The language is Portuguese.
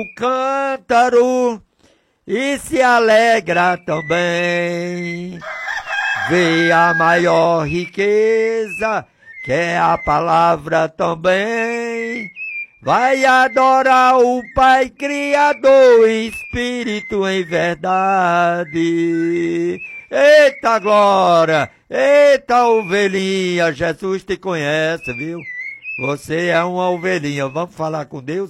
cântaro e se alegra também. Vê a maior riqueza, que é a palavra também. Vai adorar o Pai Criador, Espírito em verdade. Eita glória, eita ovelhinha, Jesus te conhece, viu? Você é uma ovelhinha, vamos falar com Deus?